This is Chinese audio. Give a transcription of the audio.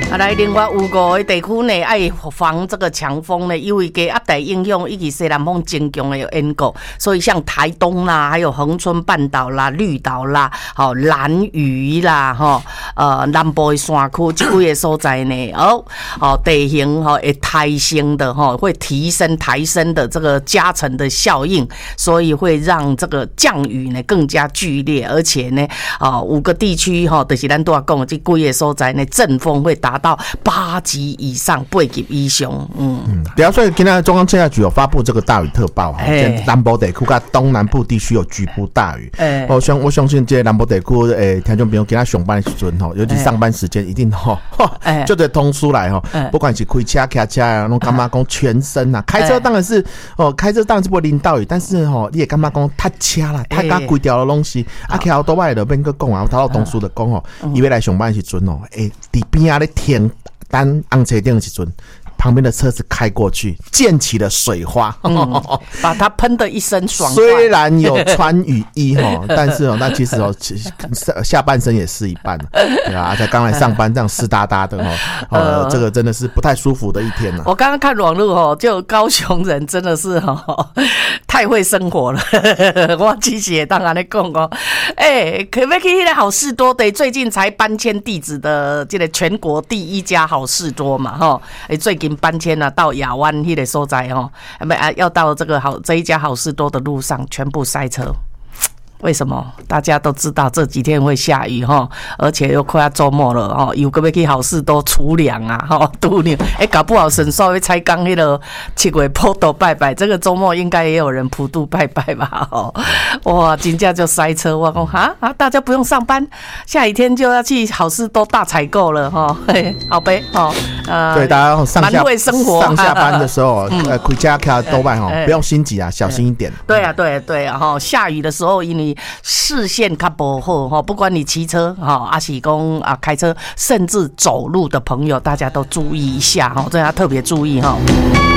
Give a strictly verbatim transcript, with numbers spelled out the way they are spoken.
啊，来，另外有五个地区呢，爱防这个强风呢，因为给压台影响以及西南风增强的有因果，所以像台东啦，还有恒春半岛啦、绿岛啦、好、哦、兰屿啦、哈、哦、呃南部的山区这几个所在呢，哦哦地形哈会抬升的哈，会提升抬升的这个加成的效应，所以会让这个降雨呢更加剧烈，而且呢，啊、哦、五个地区哈，就是咱都要讲的这几个所在呢，阵风会达到八级以上、八级以上，嗯嗯， 对啊，所以今天中央气象局有发布这个大雨特报哈，南部地区跟东南部地区有局部大雨。哎，我相我相信这南部地区诶，听众朋友今天上班的时阵吼，尤其上班时间一定吼，就得通出来吼，不管是开车、开车啊，拢感觉讲全身啊，开车当然是哦，开车当然是不会淋到雨，但是吼，你也感觉讲踏车啦，踏甲规条的东西，啊，骑好多摆就变个讲啊，我头到同事就讲吼，伊要来上班的时阵吼，诶，伫边啊咧停。单红车顶的时阵，旁边的车子开过去，溅起了水花， 嗯、把它喷得一身爽。 虽然有穿雨衣哈，但是哦，那其实哦，下半身也湿一半，对啊，在刚来上班这样湿哒哒的哦，呃，这个真的是不太舒服的一天呢、啊。 我刚刚看网络哦，就高雄人真的是哦，太会生活了。我之前也当然在讲哦，哎、欸，可不可以去好事多的最近才搬迁地址的这个全国第一家好事多嘛哈，哎、欸，最近搬迁啊到亚湾那个所在哈，啊要到这个好这一家好事多的路上全部塞车。为什么？大家都知道这几天会下雨哈，而且又快要周末了哈，有个要去好事多储粮啊哈，度粮，哎，搞不好神兽会才刚那个七月普渡拜拜，这个周末应该也有人普渡拜拜吧？哦，哇，真正就塞车，我讲哈啊，大家不用上班，下雨天就要去好事多大采购了哈，嘿，好呗，哦，呃， 对，大家上下蛮会生活， 上下班的时候，呃，回家开多拜哈，不用心急啊，小心一点。 对啊，对啊，对啊，哈，下雨的时候因为视线较不好哈，不管你骑车哈，还是讲啊开车，甚至走路的朋友，大家都注意一下哈，这要特别注意哈。